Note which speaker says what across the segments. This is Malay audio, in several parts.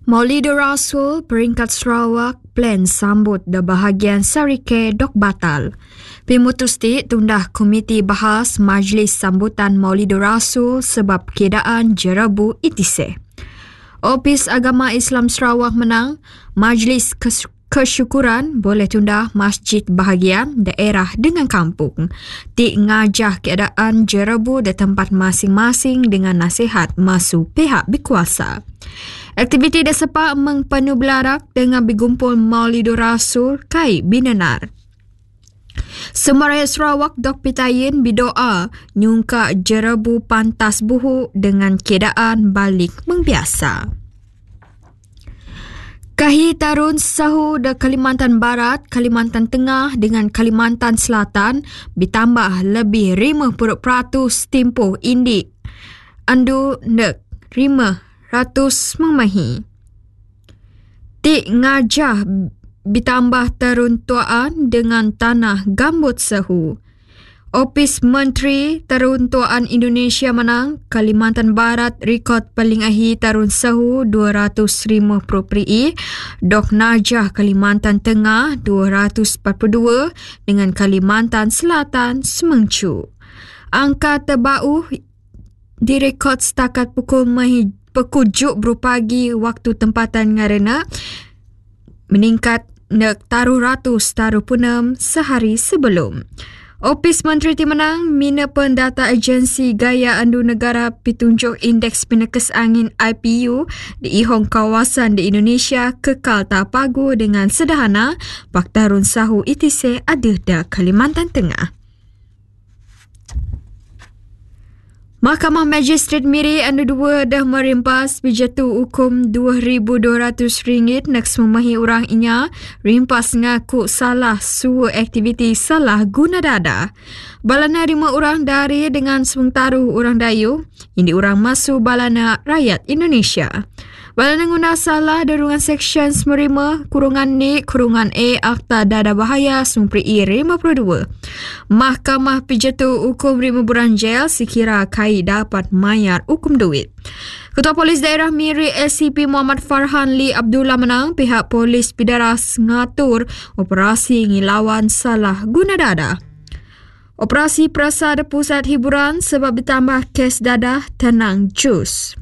Speaker 1: Maulidur Rasul, peringkat Sarawak, plan sambut da bahagian Sarike dok batal. Pemutus tundah komiti bahas majlis sambutan Maulidur Rasul sebab keadaan jerabu itise. Opis Agama Islam Sarawak menang, majlis kesyukuran boleh tunda masjid bahagian daerah dengan kampung. Ngajah keadaan jerabu di tempat masing-masing dengan nasihat masuk pihak berkuasa. Aktiviti dah sepak mengpenuh belarak dengan bergumpul Maulidur Rasul kai binanar. Semua rakyat Sarawak dok pitayin berdoa nyungka jerabu pantas buhu dengan keadaan balik membiasa. Kahi tarun sahu da Kalimantan Barat, Kalimantan Tengah dengan Kalimantan Selatan bertambah lebih 50% tempoh indik. Andu nek 500 memahi. Ngajah bertambah teruntuaan dengan tanah gambut sahu. Opis Menteri Teruntuaan Indonesia menang, Kalimantan Barat rekod paling akhir tarun sahu 250 PRI, dok Najah Kalimantan Tengah 242 dengan Kalimantan Selatan semengcu. Angka terbau direkod setakat pukul juk berpagi waktu tempatan ngarena meningkat nek taruh ratus taruh punem sehari sebelum. Opis Menteri Timenang mina pendata agensi gaya andu negara pitunjuk indeks penekes angin IPU di ihong kawasan di Indonesia kekal tapagu dengan sederhana pak tarun sahu itise ada da Kalimantan Tengah. Mahkamah Magistrate Miri Andu 2 dah merimpas berjatuh hukum RM2,200 nak semahi orang inya rimpas ngaku salah suwa aktiviti salah guna dada. Balana 5 orang dari dengan sementaruh orang Dayu, ini orang masuk balana rakyat Indonesia. Balana guna salah darungan Seksyen 95 kurungan N kurungan A Akta Dada Bahaya Sumpri 52. Mahkamah pijatuh hukum 5 bulan jel sekira kai dapat mayar hukum duit. Ketua Polis Daerah Miri SCP Muhammad Farhan Lee Abdullah menang pihak polis pidaras ngatur operasi ngilawan salah guna dada. Operasi Prasada Pusat Hiburan sebab ditambah kes dadah tenang jus.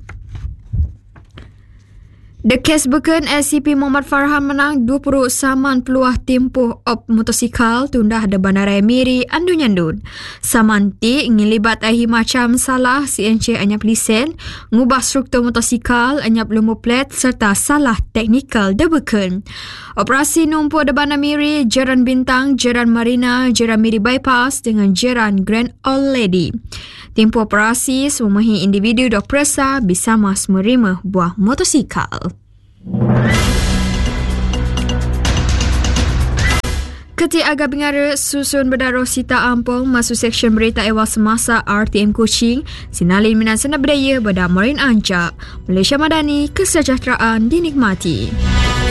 Speaker 1: The kes beken SCP Muhammad Farhan menang 20 saman peluah tempoh op motosikal tundah da Bandaraya Miri andu nyandun. Saman ti ngilibat ahi macam salah CNC anyap lisen, ngubah struktur motosikal anyap lumbu plat serta salah teknikal da beken. Operasi numpuk da Bandar Miri, Jeran Bintang, Jeran Marina, Jeran Miri Bypass dengan Jeran Grand Old Lady. Tempoh operasi semahi individu dok persa bersama menerima buah motosikal. Ketik Agak Bingara susun berdaruh Sita Ampong masuk Seksyen Berita Ehwal Semasa RTM Kuching, sinalin minat sena budaya pada Marin Ancak. Malaysia Madani, kesejahteraan dinikmati.